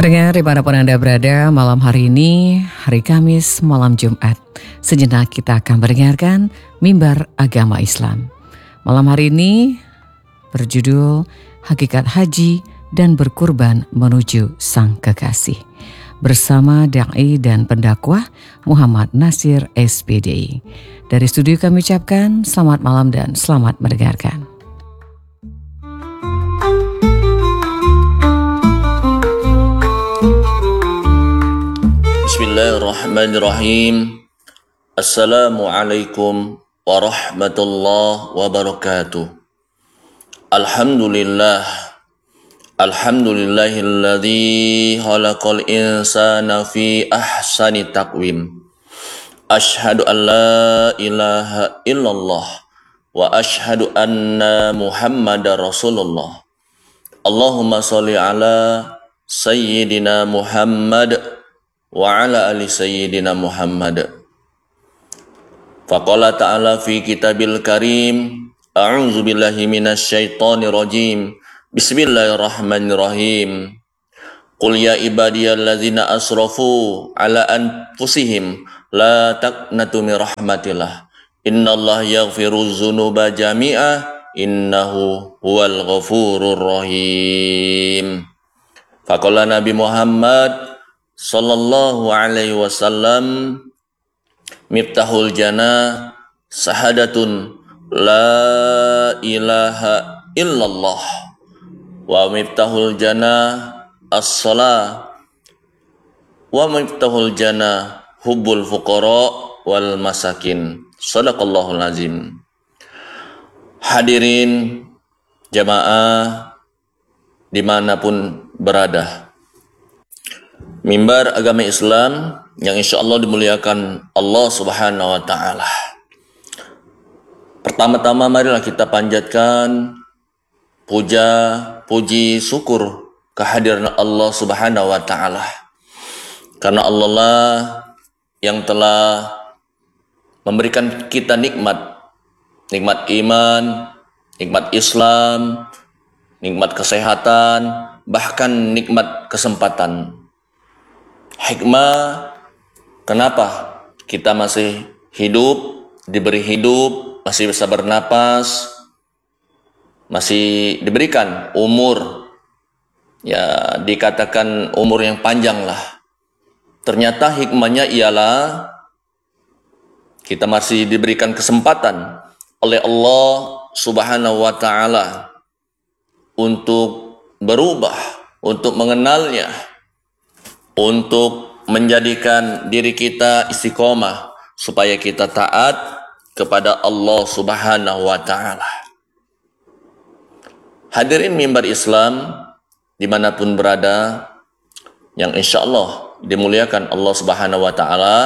Pendengar dimanapun Anda berada, malam hari ini, hari Kamis, malam Jumat, sejenak kita akan mendengarkan Mimbar Agama Islam. Malam hari ini berjudul Hakikat Haji dan Berkurban Menuju Sang Kekasih. Bersama Da'i dan pendakwah Muhammad Nasir SPD. Dari studio kami ucapkan selamat malam dan selamat mendengarkan. Bismillahirrahmanirrahim. Assalamualaikum warahmatullahi wabarakatuh. Alhamdulillahilladzi khalaqal insana fi ahsani taqwim. Ashhadu an la ilaha illallah wa ashhadu anna Muhammadar Rasulullah. Allahumma sholli ala sayyidina Muhammad wa ala ali sayyidina Muhammad. Faqala ta'ala fi kitabil karim, a'udzu billahi minasy syaithanir rajim. Bismillahirrahmanirrahim. Qul ya ibadiyalladzina asrafu ala anfusihim la taqnatu min rahmatillah. Innallaha yaghfiruz dzunuba jami'a innahu huwal ghafurur rahim. Faqala Nabi Muhammad sallallahu alaihi wasallam, miftahul jannah sahadatun la ilaha illallah wa miftahul jannah as-salah wa miftahul jannah hubbul fuqara wal masakin. Shadaqallahul azim. Hadirin jamaah dimanapun berada, Mimbar Agama Islam yang insya Allah dimuliakan Allah Subhanahu wa Ta'ala. Pertama-tama marilah kita panjatkan puji syukur kehadiran Allah Subhanahu wa Ta'ala. Karena Allah lah yang telah memberikan kita nikmat iman, nikmat Islam, nikmat kesehatan, bahkan nikmat kesempatan. Hikmah kenapa kita masih hidup, diberi hidup, masih bisa bernapas, masih diberikan umur, ya dikatakan umur yang panjang lah. Ternyata hikmahnya ialah kita masih diberikan kesempatan oleh Allah Subhanahu wa Ta'ala untuk berubah, untuk mengenalnya, untuk menjadikan diri kita istiqomah supaya kita taat kepada Allah Subhanahu wa Ta'ala. Hadirin mimbar Islam dimanapun berada, yang insya Allah dimuliakan Allah Subhanahu wa Ta'ala,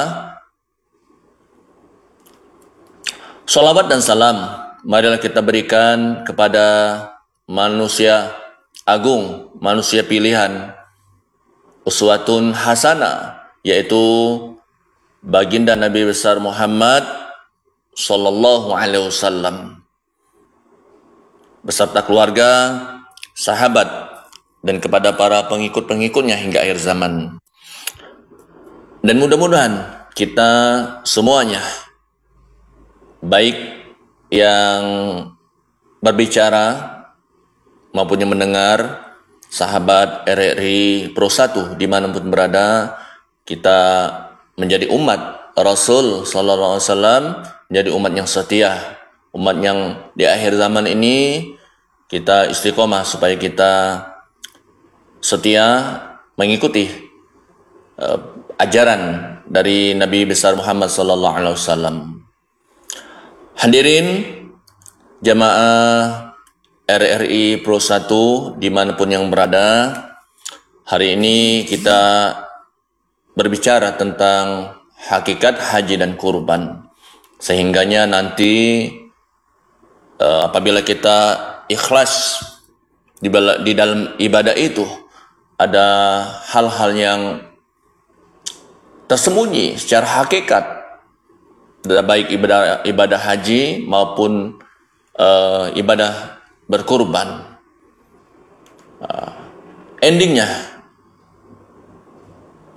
salawat dan salam marilah kita berikan kepada manusia agung, manusia pilihan, uswatun hasanah, yaitu baginda Nabi besar Muhammad sallallahu alaihi wasallam beserta keluarga, sahabat, dan kepada para pengikut-pengikutnya hingga akhir zaman. Dan mudah-mudahan kita semuanya, baik yang berbicara maupun yang mendengar, sahabat RRI Pro 1 dimanapun berada, kita menjadi umat Rasul Sallallahu Alaihi Wasallam, menjadi umat yang setia, umat yang di akhir zaman ini kita istiqomah supaya kita setia mengikuti ajaran dari Nabi besar Muhammad Sallallahu Alaihi Wasallam. Hadirin jamaah RRI Pro 1 dimanapun yang berada, hari ini kita berbicara tentang hakikat haji dan kurban. Sehingganya nanti apabila kita ikhlas di dalam ibadah itu, ada hal-hal yang tersembunyi secara hakikat, baik ibadah haji maupun ibadah berkurban. Endingnya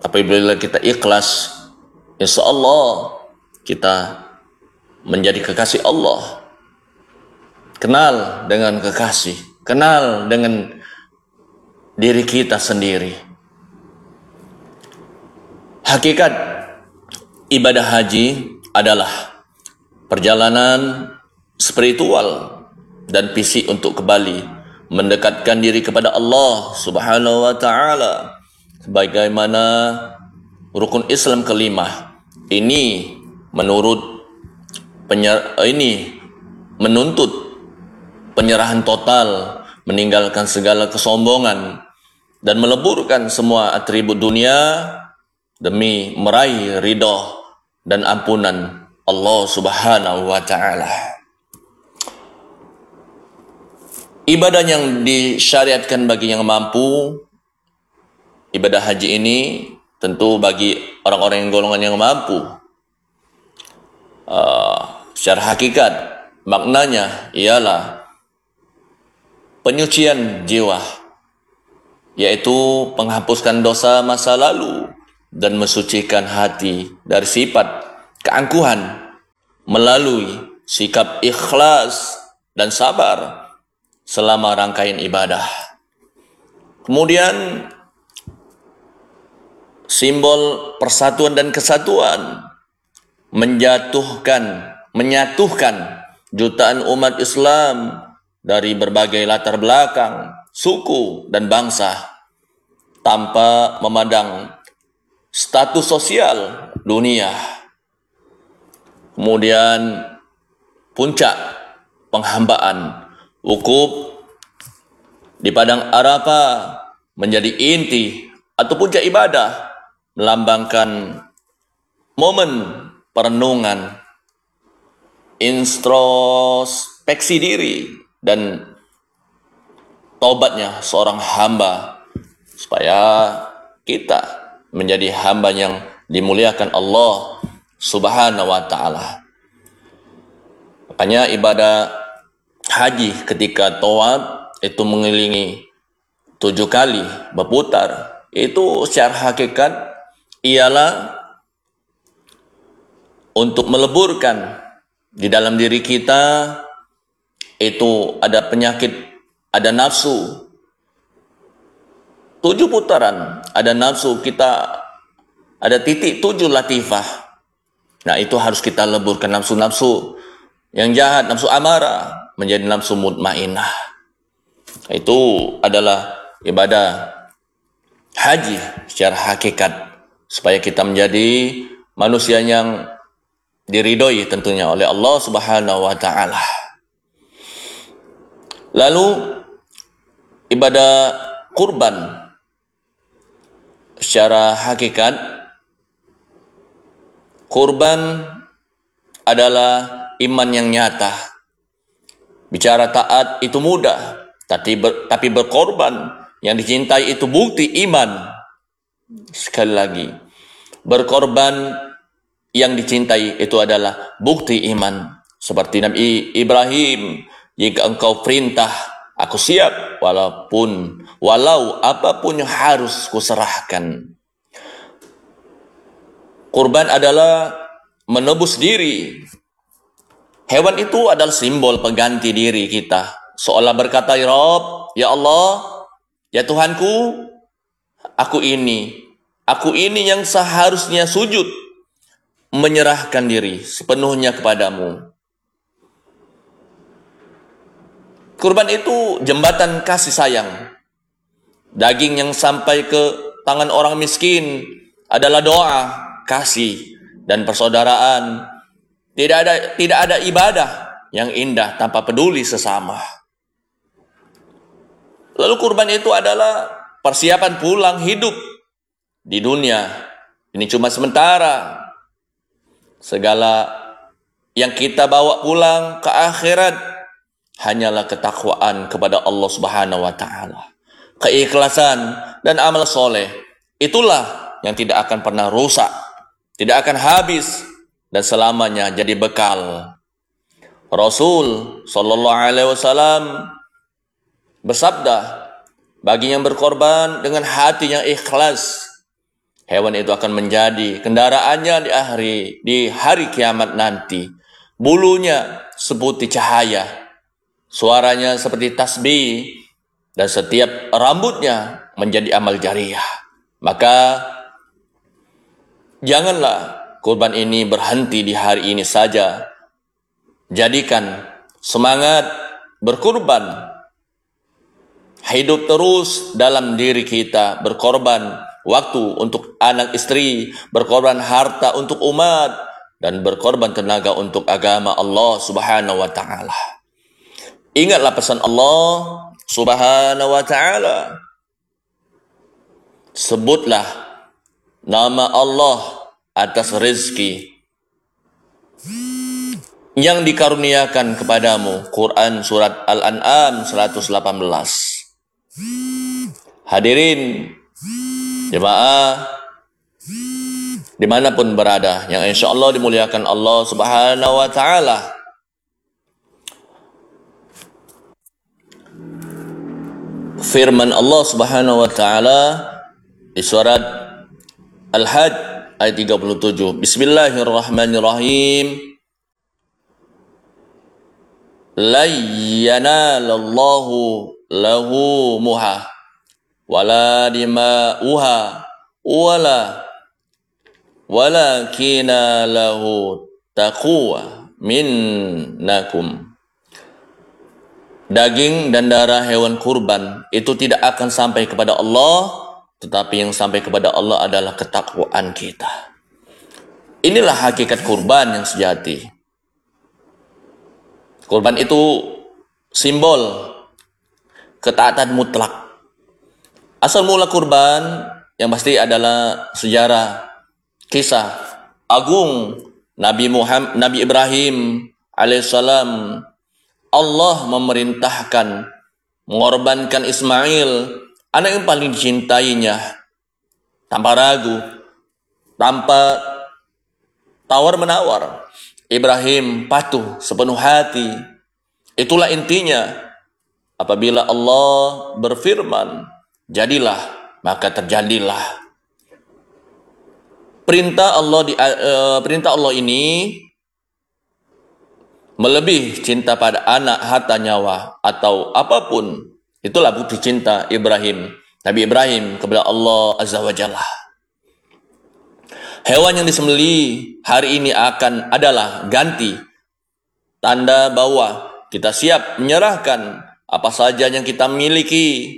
Apabila kita ikhlas, insya Allah kita menjadi kekasih Allah. Kenal dengan kekasih, kenal dengan diri kita sendiri. Hakikat ibadah haji adalah perjalanan spiritual dan fisik untuk kembali mendekatkan diri kepada Allah Subhanahu wa taala, sebagaimana rukun Islam kelima. Ini menuntut penyerahan total, meninggalkan segala kesombongan dan meleburkan semua atribut dunia demi meraih ridha dan ampunan Allah Subhanahu wa taala. Ibadah yang disyariatkan bagi yang mampu, ibadah haji ini tentu bagi orang-orang yang golongan yang mampu. Secara hakikat maknanya ialah penyucian jiwa, yaitu menghapuskan dosa masa lalu dan mensucikan hati dari sifat keangkuhan melalui sikap ikhlas dan sabar selama rangkaian ibadah. Kemudian simbol persatuan dan kesatuan, menyatukan jutaan umat Islam dari berbagai latar belakang, suku dan bangsa tanpa memandang status sosial dunia. Kemudian puncak penghambaan, wukuf di padang Arafah menjadi inti atau puncak ibadah, melambangkan momen perenungan, introspeksi diri dan taubatnya seorang hamba, supaya kita menjadi hamba yang dimuliakan Allah Subhanahu wa taala. Makanya ibadah haji ketika tawaf itu mengelilingi 7 kali berputar, itu secara hakikat ialah untuk meleburkan di dalam diri kita itu ada penyakit, ada nafsu. 7 putaran, ada nafsu kita, ada titik 7 latifah. Nah, itu harus kita leburkan nafsu-nafsu yang jahat, nafsu amarah menjadi nafsu mutmainnah. Itu adalah ibadah haji secara hakikat, supaya kita menjadi manusia yang diridhoi tentunya oleh Allah Subhanahu wa taala. Lalu ibadah kurban secara hakikat, kurban adalah iman yang nyata. Bicara taat itu mudah, tapi berkorban yang dicintai itu bukti iman. Sekali lagi, berkorban yang dicintai itu adalah bukti iman. Seperti Nabi Ibrahim, jika engkau perintah, aku siap walau apapun yang harus kuserahkan. Kurban adalah menebus diri. Hewan itu adalah simbol pengganti diri kita. Seolah berkata, ya Rabb, ya Allah, ya Tuhanku, aku ini yang seharusnya sujud, menyerahkan diri sepenuhnya kepadamu. Kurban itu jembatan kasih sayang. Daging yang sampai ke tangan orang miskin adalah doa, kasih, dan persaudaraan. Tidak ada ibadah yang indah tanpa peduli sesama. Lalu kurban itu adalah persiapan pulang hidup di dunia. Ini cuma sementara. Segala yang kita bawa pulang ke akhirat hanyalah ketakwaan kepada Allah Subhanahu wa taala. Keikhlasan dan amal soleh, itulah yang tidak akan pernah rusak, tidak akan habis, dan selamanya jadi bekal. Rasul sallallahu alaihi wasallam bersabda, bagi yang berkorban dengan hati yang ikhlas, Hewan itu akan menjadi kendaraannya di hari kiamat nanti. Bulunya seputih cahaya, suaranya seperti tasbih, dan setiap rambutnya menjadi amal jariah. Maka janganlah kurban ini berhenti di hari ini saja. Jadikan semangat berkurban hidup terus dalam diri kita, berkorban waktu untuk anak istri, berkorban harta untuk umat, dan berkorban tenaga untuk agama Allah Subhanahu wa Ta'ala. Ingatlah pesan Allah Subhanahu wa Ta'ala. Sebutlah nama Allah atas rezeki yang dikaruniakan kepadamu. Quran surat Al-An'am 118. Hadirin jemaah dimanapun berada, yang insya Allah dimuliakan Allah Subhanahu wa Ta'ala. Firman Allah Subhanahu wa Ta'ala di surat Al-Hajj ayat 37. Bismillahirrahmanirrahim. La yanalallahu lahumuha wala dima'uha walakina lahu taqwa minnakum. Daging dan darah hewan kurban itu tidak akan sampai kepada Allah, tetapi yang sampai kepada Allah adalah ketakwaan kita. Inilah hakikat kurban yang sejati. Kurban itu simbol ketaatan mutlak. Asal mula kurban yang pasti adalah sejarah kisah agung Nabi Ibrahim alaihissalam. Allah memerintahkan mengorbankan Ismail, anak yang paling dicintainya, tanpa ragu, tanpa tawar-menawar. Ibrahim patuh sepenuh hati. Itulah intinya. Apabila Allah berfirman, jadilah, maka terjadilah. Perintah Allah ini melebihi cinta pada anak, harta, nyawa, atau apapun. Itulah bukti cinta Nabi Ibrahim kepada Allah Azza wa Jalla. Hewan yang disembelih hari ini adalah ganti, tanda bahwa kita siap menyerahkan apa saja yang kita miliki.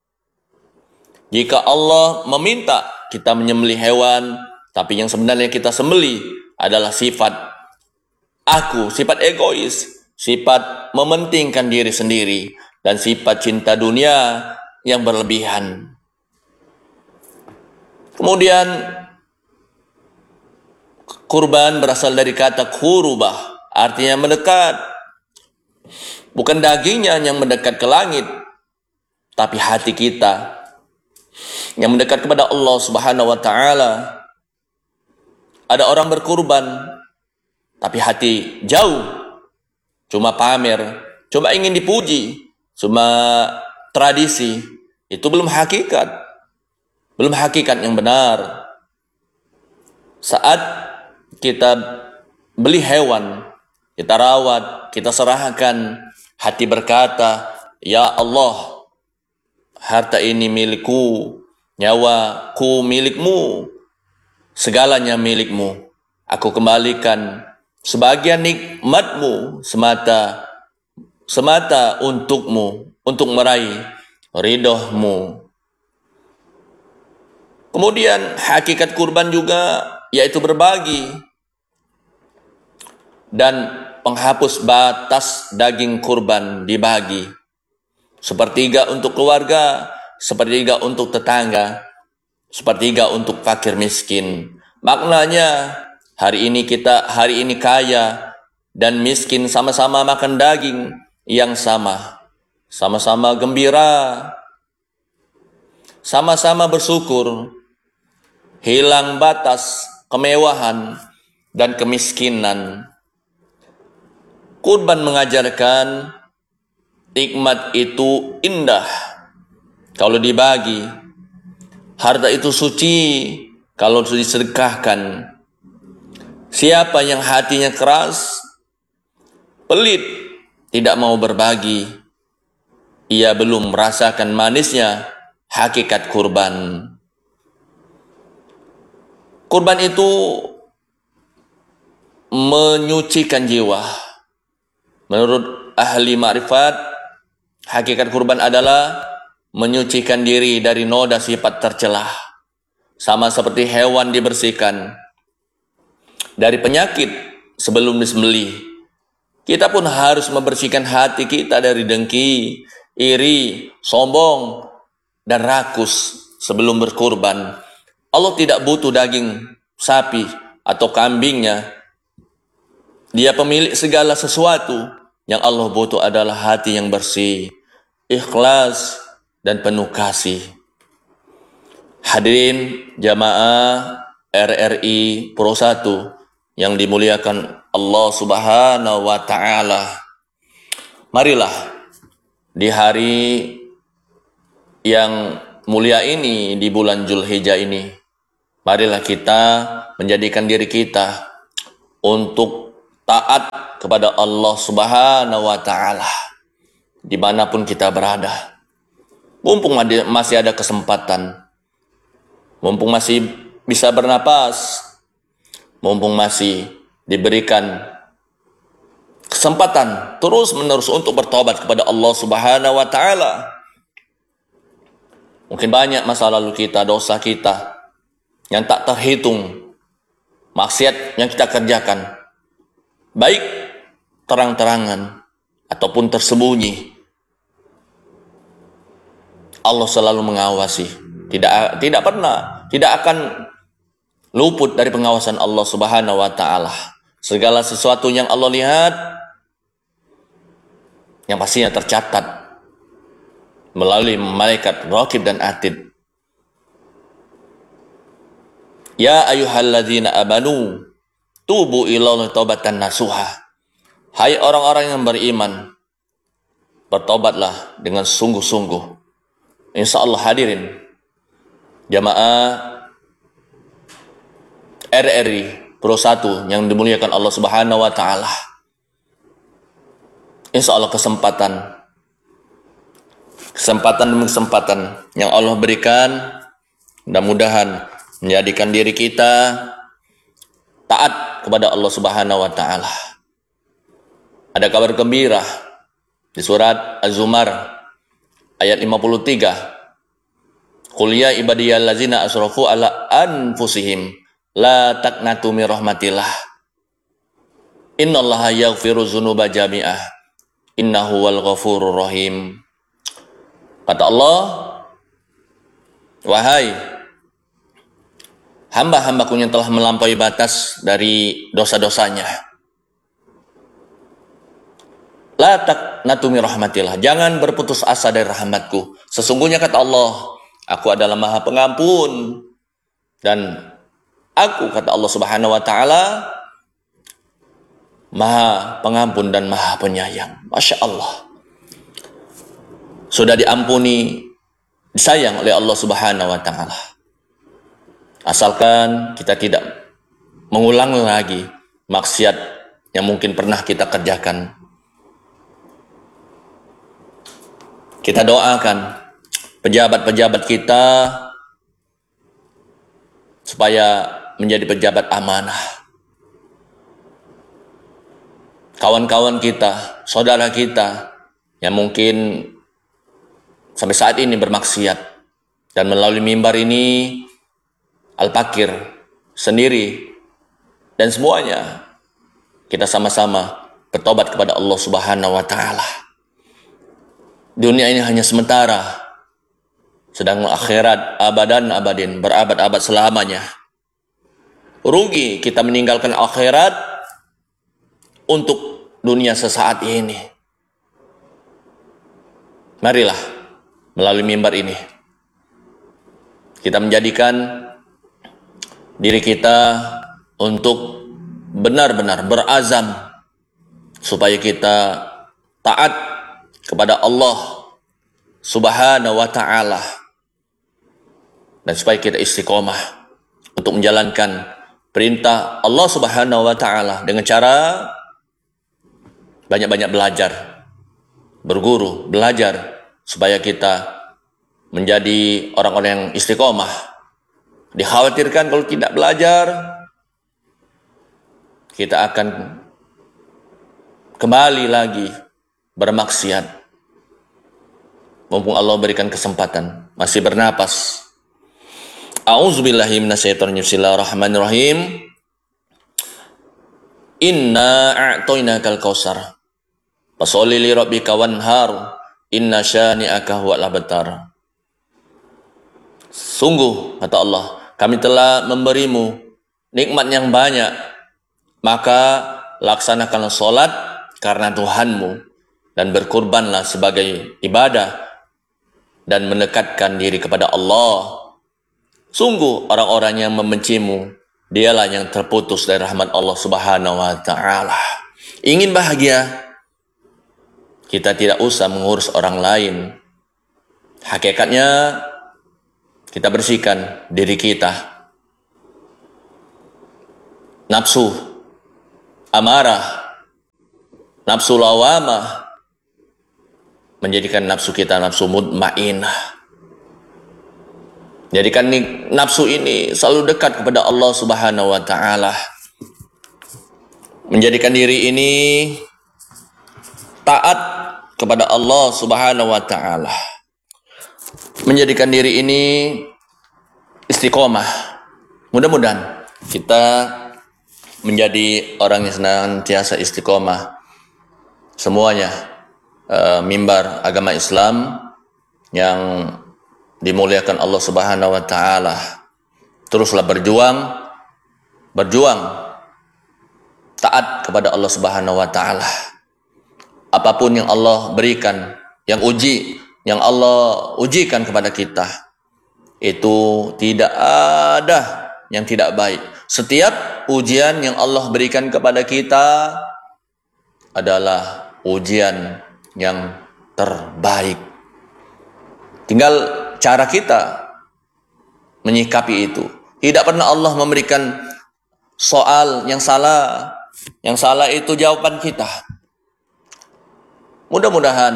Jika Allah meminta kita menyembelih hewan, tapi yang sebenarnya kita sembelih adalah sifat sifat egois, sifat mementingkan diri sendiri, dan sifat cinta dunia yang berlebihan. Kemudian kurban berasal dari kata kurubah, artinya mendekat. Bukan dagingnya yang mendekat ke langit, tapi hati kita yang mendekat kepada Allah Subhanahu wa Ta'ala. Ada orang berkurban, tapi hati jauh, cuma pamer, cuma ingin dipuji, cuma tradisi. Itu belum hakikat yang benar. Saat kita beli hewan, kita rawat, kita serahkan, hati berkata, ya Allah, harta ini milikku, nyawaku milikmu, segalanya milikmu. Aku kembalikan sebagian nikmatmu semata untukmu, untuk meraih ridhomu. Kemudian hakikat kurban juga yaitu berbagi dan penghapus batas daging kurban dibagi. Sepertiga untuk keluarga, sepertiga untuk tetangga, sepertiga untuk fakir miskin. Maknanya hari ini kaya dan miskin sama-sama makan daging yang sama-sama gembira, sama-sama bersyukur, hilang batas kemewahan dan kemiskinan. Kurban mengajarkan nikmat itu indah kalau dibagi. Harta itu suci kalau disedekahkan. Siapa yang hatinya keras, pelit, tidak mau berbagi, ia belum merasakan manisnya hakikat kurban. Kurban itu menyucikan jiwa. Menurut ahli ma'rifat, hakikat kurban adalah menyucikan diri dari noda sifat tercelah. Sama seperti hewan dibersihkan dari penyakit sebelum disembelih. Kita pun harus membersihkan hati kita dari dengki, iri, sombong, dan rakus sebelum berkurban. Allah tidak butuh daging sapi atau kambingnya. Dia pemilik segala sesuatu. Yang Allah butuh adalah hati yang bersih, ikhlas, dan penuh kasih. Hadirin jamaah RRI Pro 1 yang dimuliakan Allah Subhanahu wa Ta'ala. Marilah di hari yang mulia ini, di bulan Zulhijjah ini, marilah kita menjadikan diri kita untuk taat kepada Allah Subhanahu wa Ta'ala dimanapun kita berada. Mumpung masih ada kesempatan, mumpung masih bisa bernapas, mumpung masih diberikan kesempatan terus menerus untuk bertobat kepada Allah Subhanahu wa Ta'ala. Mungkin banyak masa lalu kita, dosa kita yang tak terhitung, maksiat yang kita kerjakan, baik terang-terangan ataupun tersembunyi. Allah selalu mengawasi, tidak pernah, tidak akan luput dari pengawasan Allah Subhanahu wa Ta'ala. Segala sesuatu yang Allah lihat, yang pastinya tercatat melalui malaikat Raqib dan Atid. Ya ayyuhalladzina amanu tubu ilallahi taubatan nasuha. Hai orang-orang yang beriman, bertobatlah dengan sungguh-sungguh. Insyaallah hadirin jamaah RRI Pro 1 yang dimuliakan Allah Subhanahu wa Ta'ala. Insyaallah kesempatan demi kesempatan yang Allah berikan, mudah-mudahan menjadikan diri kita taat kepada Allah Subhanahu wa Ta'ala. Ada kabar gembira di surat Az-Zumar ayat 53. Qul ya ibadiyallazina asrafu ala anfusihim la taqnatu min rahmatillah. Innallaha yaghfiru dzunuba jami'ah. Innahu wal ghafurur rahim. Kata Allah, wahai hamba-hambaku yang telah melampaui batas dari dosa-dosanya, la taqnatu min rahmatillah, jangan berputus asa dari rahmatku. Sesungguhnya kata Allah, aku adalah Maha Pengampun, dan aku, kata Allah Subhanahu wa Ta'ala, Maha Pengampun dan Maha Penyayang. Masya Allah, sudah diampuni, disayang oleh Allah Subhanahu wa Ta'ala. Asalkan kita tidak mengulang lagi maksiat yang mungkin pernah kita kerjakan. Kita doakan pejabat-pejabat kita supaya menjadi pejabat amanah. Kawan-kawan kita, saudara kita yang mungkin sampai saat ini bermaksiat, dan melalui mimbar ini Al-Pakir sendiri dan semuanya, kita sama-sama bertobat kepada Allah Subhanahu wa Ta'ala. Dunia ini hanya sementara, sedang akhirat abadan abadin, berabad-abad selamanya. Rugi kita meninggalkan akhirat untuk dunia sesaat ini. Marilah melalui mimbar ini kita menjadikan diri kita untuk benar-benar berazam supaya kita taat kepada Allah Subhanahu wa Ta'ala, dan supaya kita istiqomah untuk menjalankan perintah Allah Subhanahu wa taala dengan cara banyak-banyak belajar, berguru, belajar supaya kita menjadi orang-orang yang istiqomah. Dikhawatirkan kalau tidak belajar, kita akan kembali lagi bermaksiat. Mumpung Allah berikan kesempatan, masih bernapas. A'udzubillahi minasyaitonir rajim. Bismillahirrahmanirrahim. Inna a'tainakal kautsar. Fasholli li rabbika wanhar. Inna syani'aka huwal abtar. Sungguh, kata Allah, kami telah memberimu nikmat yang banyak, maka laksanakanlah sholat karena Tuhanmu dan berkurbanlah sebagai ibadah dan mendekatkan diri kepada Allah. Sungguh orang-orang yang membencimu, dialah yang terputus dari rahmat Allah Subhanahu wa taala. Ingin bahagia, kita tidak usah mengurus orang lain. Hakikatnya kita bersihkan diri kita. Nafsu amarah, nafsu lawamah menjadikan nafsu kita nafsu mutmainnah. Jadikan nafsu ini selalu dekat kepada Allah Subhanahu wa taala. Menjadikan diri ini taat kepada Allah Subhanahu wa taala. Menjadikan diri ini istiqomah. Mudah-mudahan kita menjadi orang yang senantiasa istiqomah. Semuanya mimbar agama Islam yang dimuliakan Allah Subhanahu wa taala. Teruslah berjuang taat kepada Allah Subhanahu wa taala. Apapun yang Allah berikan, yang Allah ujikan kepada kita, itu tidak ada yang tidak baik. Setiap ujian yang Allah berikan kepada kita adalah ujian yang terbaik. Tinggal cara kita menyikapi itu. Tidak pernah Allah memberikan soal yang salah. Yang salah itu jawaban kita. Mudah-mudahan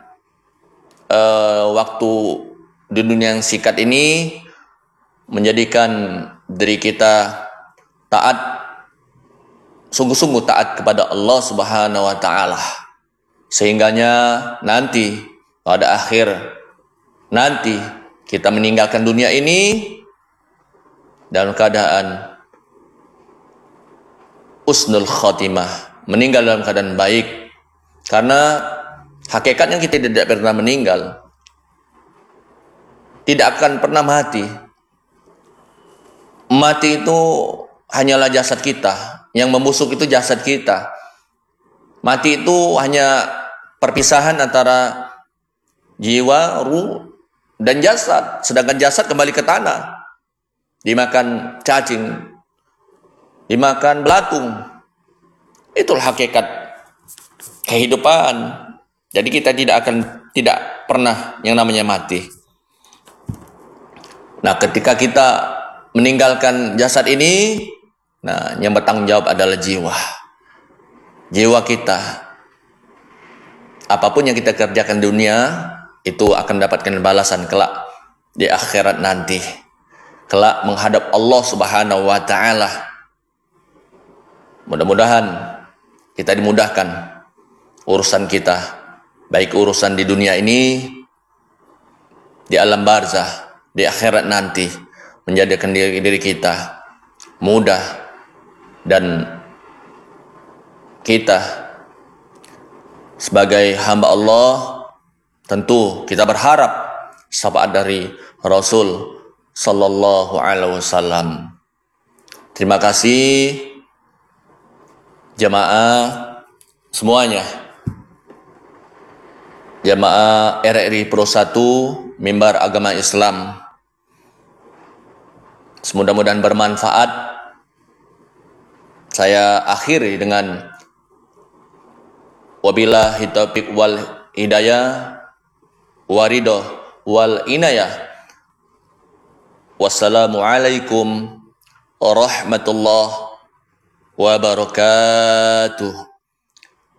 waktu di dunia yang singkat ini menjadikan diri kita taat, sungguh-sungguh taat kepada Allah Subhanahu wa taala. Sehingganya nanti pada akhir nanti kita meninggalkan dunia ini dalam keadaan husnul khatimah, meninggal dalam keadaan baik. Karena hakikatnya kita tidak pernah meninggal, tidak akan pernah mati. Mati itu hanyalah jasad kita, yang membusuk itu jasad kita. Mati itu hanya perpisahan antara jiwa, ruh, dan jasad. Sedangkan jasad kembali ke tanah, dimakan cacing, dimakan belatung. Itulah hakikat kehidupan. Jadi kita tidak pernah yang namanya mati. Nah, ketika kita meninggalkan jasad ini, nah, yang bertanggung jawab adalah jiwa. Jiwa kita. Apapun yang kita kerjakan di dunia, itu akan mendapatkan balasan kelak di akhirat nanti. Kelak menghadap Allah Subhanahu wa taala. Mudah-mudahan kita dimudahkan urusan kita, baik urusan di dunia ini, di alam barzah, di akhirat nanti, menjadikan diri kita mudah, dan kita sebagai hamba Allah tentu kita berharap syafaat dari Rasul sallallahu alaihi wasallam. Terima kasih jamaah semuanya. Jamaah RRI Pro 1 Mimbar Agama Islam. Semoga-mudahan bermanfaat. Saya akhiri dengan wabillahi taufiq wal hidayah warido wal inayah. Wassalamualaikum warahmatullahi wabarakatuh.